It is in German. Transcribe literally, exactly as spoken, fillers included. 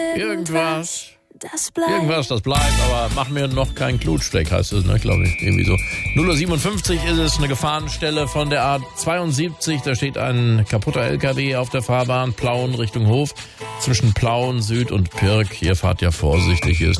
Irgendwas. Das bleibt. Irgendwas, das bleibt, aber mach mir noch keinen Klutschsteck, heißt es, ne, glaube ich, irgendwie so. null Uhr siebenundfünfzig ist es, eine Gefahrenstelle von der A zweiundsiebzig, da steht ein kaputter L K W auf der Fahrbahn, Plauen Richtung Hof, zwischen Plauen, Süd und Pirk, hier fahrt ja vorsichtig, hier ist